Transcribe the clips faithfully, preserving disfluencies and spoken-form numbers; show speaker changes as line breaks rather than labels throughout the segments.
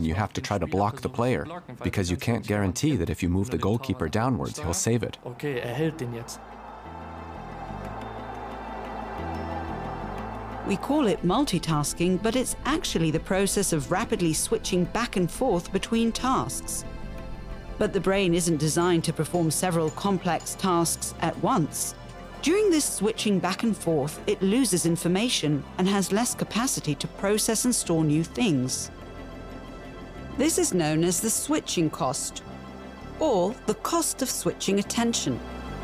you have to try to block the player, because you can't guarantee that if you move the goalkeeper downwards, he'll save it.
Okay, er hält den jetzt.
We call it multitasking, but it's actually the process of rapidly switching back and forth between tasks. But the brain isn't designed to perform several complex tasks at once. During this switching back and forth, it loses information and has less capacity to process and store new things. This is known as the switching cost, or the cost of switching attention.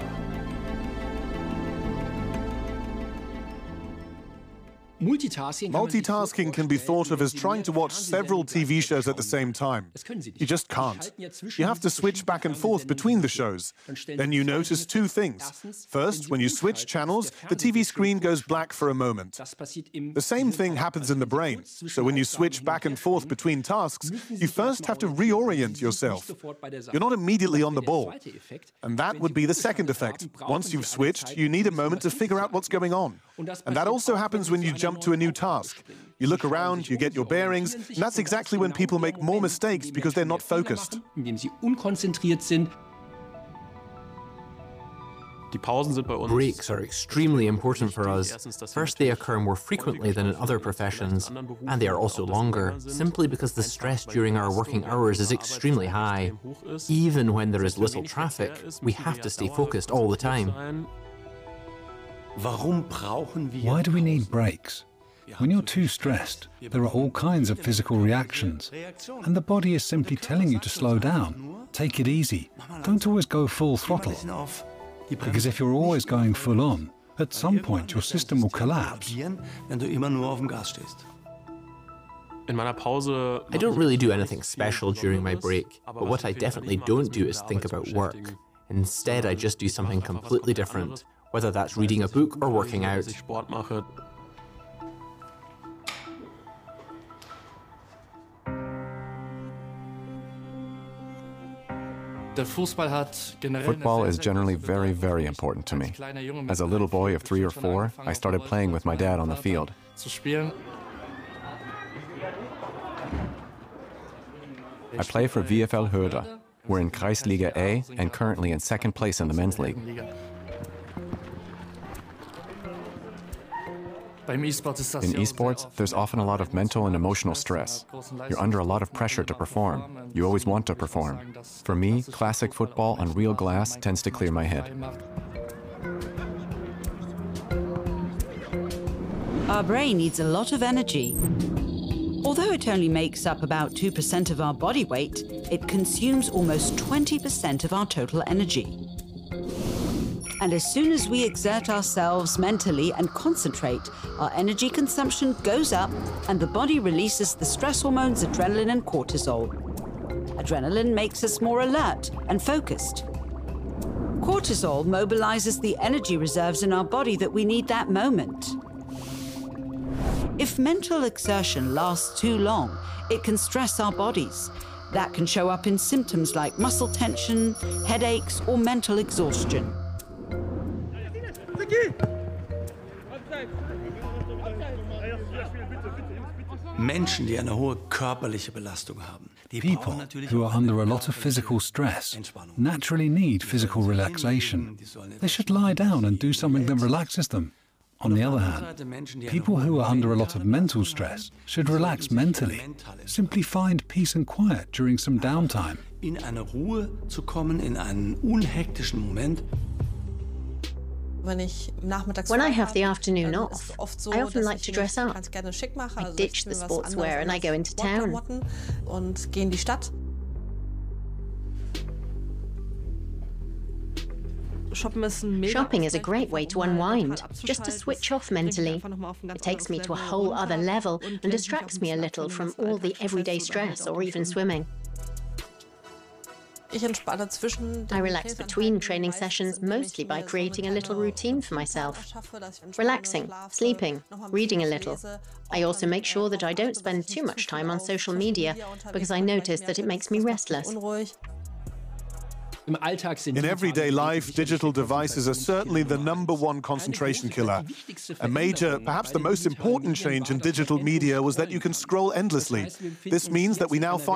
Multitasking can be thought of as trying to watch several T V shows at the same time. You just can't. You have to switch back and forth between the shows. Then you notice two things. First, when you switch channels, the T V screen goes black for a moment. The same thing happens in the brain. So when you switch back and forth between tasks, you first have to reorient yourself. You're not immediately on the ball. And that would be the second effect. Once you've switched, you need a moment to figure out what's going on. And that also happens when you jump to a new task. You look around, you get your bearings, and that's exactly when people make more mistakes because they're not focused.
Breaks are extremely important for us. First, they occur more frequently than in other professions, and they are also longer, simply because the stress during our working hours is extremely high. Even when there is little traffic, we have to stay focused all the time.
Why do we need breaks? When you're too stressed, there are all kinds of physical reactions, and the body is simply telling you to slow down, take it easy, don't always go full throttle. Because if you're always going full on, at some point your system will collapse.
I don't really do anything special during my break, but what I definitely don't do is think about work. Instead, I just do something completely different, whether that's reading a book or working out.
Football is generally very, very important to me. As a little boy of three or four, I started playing with my dad on the field. I play for VfL Höder. We're in Kreisliga A and currently in second place in the men's league. In esports, there's often a lot of mental and emotional stress. You're under a lot of pressure to perform. You always want to perform. For me, classic football on real glass tends to clear my head.
Our brain needs a lot of energy. Although it only makes up about two percent of our body weight, it consumes almost twenty percent of our total energy. And as soon as we exert ourselves mentally and concentrate, our energy consumption goes up and the body releases the stress hormones adrenaline and cortisol. Adrenaline makes us more alert and focused. Cortisol mobilizes the energy reserves in our body that we need that moment. If mental exertion lasts too long, it can stress our bodies. That can show up in symptoms like muscle tension, headaches, or mental exhaustion.
People who are under a lot of physical stress naturally need physical relaxation. They should lie down and do something that relaxes them. On the other hand, people who are under a lot of mental stress should relax mentally. Simply find peace and quiet during some downtime.
When I have the afternoon off, I often like to dress up. I ditch the sportswear and I go into town. Shopping is a great way to unwind, just to switch off mentally. It takes me to a whole other level and distracts me a little from all the everyday stress or even swimming. I relax between training sessions mostly by creating a little routine for myself. Relaxing, sleeping, reading a little. I also make sure that I don't spend too much time on social media because I notice that it makes me restless.
In everyday life, digital devices are certainly the number one concentration killer. A major, perhaps the most important change in digital media was that you can scroll endlessly. This means that we now find